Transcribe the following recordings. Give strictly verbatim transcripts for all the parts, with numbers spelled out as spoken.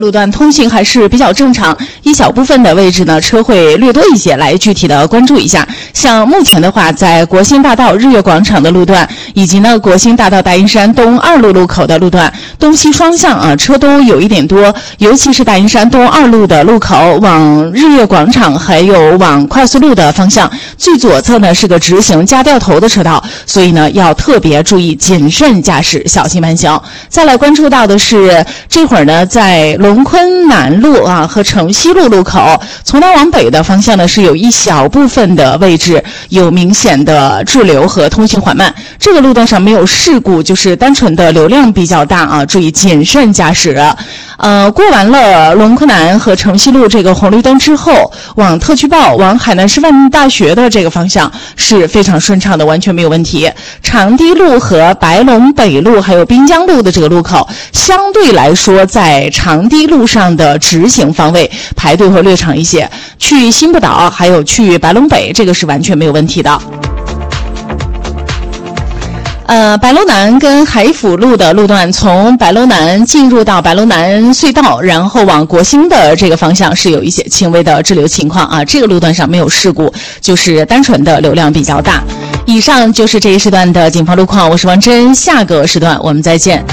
路段通行还是比较正常，一小部分的位置呢车会略多一些，来具体的关注一下。像目前的话，在国兴大道日月广场的路段，以及呢国兴大道大阴山东二路路口的路段，东西双向啊车都有一点多，尤其是大阴山东二路的路口往日月广场还有往快速路的方向，最左侧呢是个直行加掉头的车道，所以呢要特别注意谨慎驾驶，小心慢行。再来关注到的是，这会儿呢在龙昆南路啊和城西路路口，从南往北的方向呢是有一小部分的位置有明显的滞留和通行缓慢。这个路段上没有事故，就是单纯的流量比较大啊，注意谨慎驾驶。呃，过完了龙昆南和城西路这个红绿灯之后，往特区报往海南师范大学的这个方向是非常顺畅的，完全没有问题。长堤路和白龙北路还有滨江路的这个路口，相对来说在长堤路上的直行方位排队会略长一些，去新不岛还有去白龙北这个是完全没有问题的。呃，白楼南跟海府路的路段，从白楼南进入到白楼南隧道，然后往国兴的这个方向是有一些轻微的滞留情况啊。这个路段上没有事故，就是单纯的流量比较大。以上就是这一时段的警方路况，我是王真，下个时段我们再见。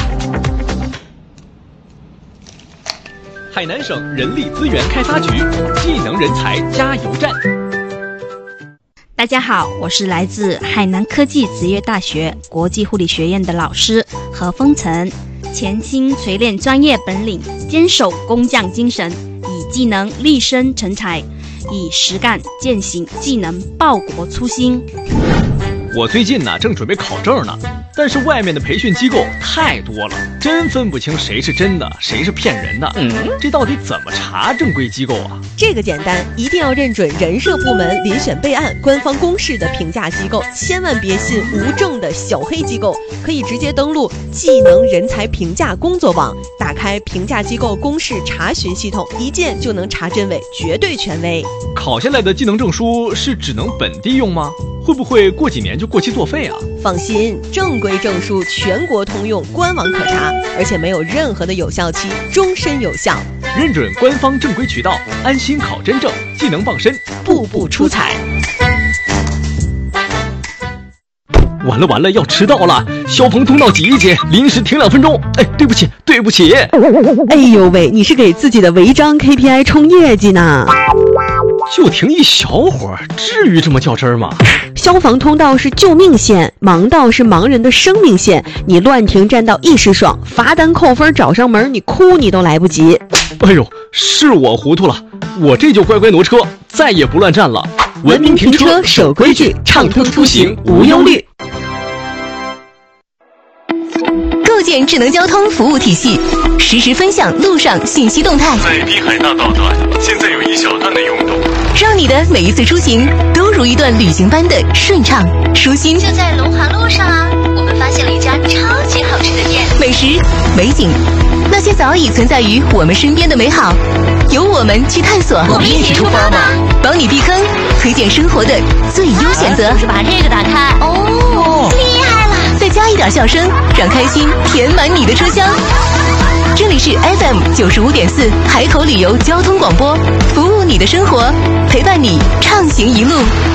海南省人力资源开发局技能人才加油站。 大家好，我是来自海南科技职业大学国际护理学院的老师何风尘，潜心锤炼专业本领，坚守工匠精神，以技能立身成才，以实干践行技能报国初心。 我最近呢正准备考证呢，但是外面的培训机构太多了，真分不清谁是真的谁是骗人的。嗯，这到底怎么查正规机构啊？ 这个简单，一定要认准人社部门遴选备案官方公示的评价机构，千万别信无证的小黑机构。可以直接登录技能人才评价工作网，打开评价机构公示查询系统，一键就能查真伪，绝对权威。 考下来的技能证书是只能本地用吗？会不会过几年就过期作废啊？ 放心，正规证书全国通用，官网可查，而且没有任何的有效期，终身有效。 认准官方正规渠道，安心考真证，技能傍身，步步出彩。完了完了，要迟到了！消防通道挤一挤，临时停两分钟。哎，对不起，对不起。 哎呦喂，你是给自己的违章 K P I 冲业绩呢？ 就停一小会儿，至于这么较真吗？ 消防通道是救命线，盲道是盲人的生命线。你乱停占道一时爽，罚单扣分找上门，你哭你都来不及。 哎呦，是我糊涂了，我这就乖乖挪车，再也不乱站了。 文明停车，守规矩，畅通出行无忧虑。 构建智能交通服务体系，实时分享路上信息动态。 在滨海大道段，现在有一小段的拥堵， 让你的每一次出行都如一段旅行般的顺畅舒心。 就在龙华路上啊，我们发现了一家超级好吃的店， 美食、美景，那些早已存在于我们身边的美好，由我们去探索。 我们一起出发吧， 帮你避坑，推荐生活的最优选择。 就是把这个打开，哦，厉害了！ 再加一点笑声，让开心填满你的车厢。这里是 F M 九十五点四海口旅游交通广播，服务你的生活，陪伴你畅行一路。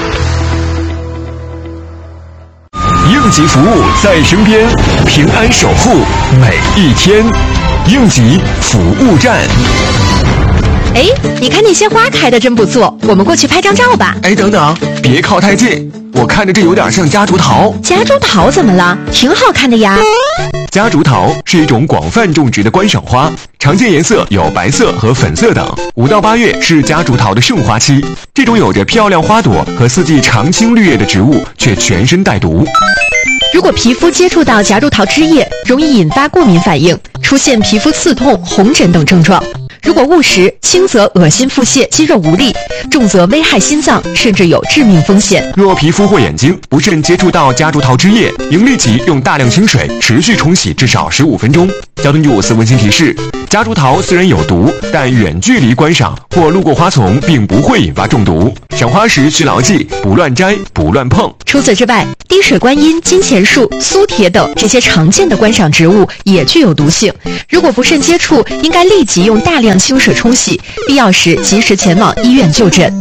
应急服务在身边，平安守护每一天。应急服务站。 哎，你看那些花开的真不错，我们过去拍张照吧。 哎，等等，别靠太近，我看着这有点像夹竹桃。 夹竹桃怎么了？挺好看的呀。 夹竹桃是一种广泛种植的观赏花，常见颜色有白色和粉色等。五到八月是夹竹桃的盛花期，这种有着漂亮花朵和四季常青绿叶的植物，却全身带毒。 如果皮肤接触到夹竹桃枝叶，容易引发过敏反应，出现皮肤刺痛、红疹等症状。 如果误食，轻则恶心腹泻、肌肉无力，重则危害心脏，甚至有致命风险。 若皮肤或眼睛不慎接触到夹竹桃汁液，应立即用大量清水持续冲洗至少十五分钟。交通九五四温馨提示：夹竹桃虽然有毒，但远距离观赏或路过花丛并不会引发中毒。赏花时需牢记：不乱摘，不乱碰。 除此之外，滴水观音、金钱树、苏铁等这些常见的观赏植物也具有毒性。如果不慎接触，应该立即用大量清水冲洗，必要时及时前往医院就诊。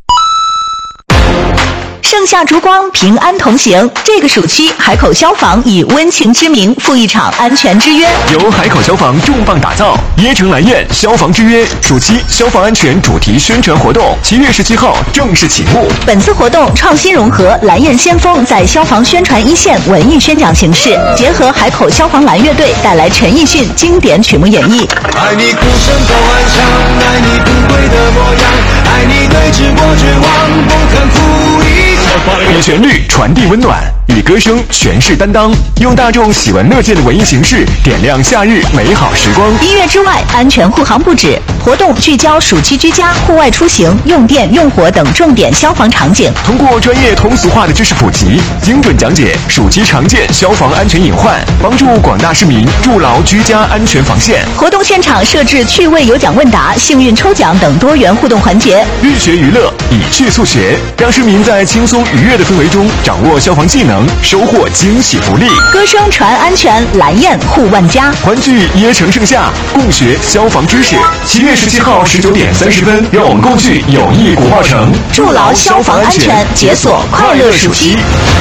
盛夏烛光，平安同行。这个暑期，海口消防以温情之名赴一场安全之约， 由海口消防重磅打造椰城蓝焰消防之约暑期消防安全主题宣传活动，七月十七号正式启幕。 本次活动创新融合蓝焰先锋在消防宣传一线文艺宣讲形式，结合海口消防蓝乐队带来陈奕迅经典曲目演绎。 爱你孤身走暗巷，爱你不跪的模样，爱你对峙过绝望，不肯哭一场。 以旋律传递温暖，以歌声诠释担当，用大众喜闻乐见的文艺形式点亮夏日美好时光。 一月之外，安全护航不止，活动聚焦暑期居家、户外出行、用电、用火等重点消防场景， 通过专业通俗化的知识普及，精准讲解暑期常见消防安全隐患，帮助广大市民筑牢居家安全防线。 活动现场设置趣味有奖问答、幸运抽奖等多元互动环节， 寓学娱乐，以趣速学，让市民在轻松愉悦的氛围中掌握消防技能，收获惊喜福利。 歌声传安全，蓝焰护万家， 欢聚椰城盛夏，共学消防知识。七月十七号十九点三十分，让我们共聚友谊古堡城， 筑牢消防安全，解锁快乐暑期。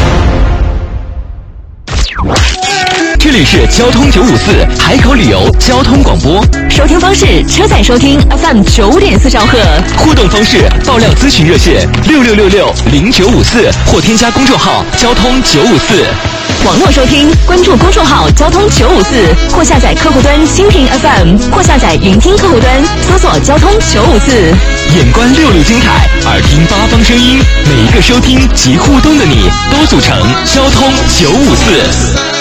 这里是交通九五四海口旅游交通广播， 收听方式：车载收听 F M 九点四兆赫， 互动方式：爆料咨询热线六六六六零九五四或添加公众号交通九五四。 网络收听，关注公众号交通九五四，或下载客户端蜻蜓 F M， 或下载云听客户端，搜索交通九五四。 眼观六路精彩，耳听八方声音，每一个收听及互动的你，都组成交通九五四。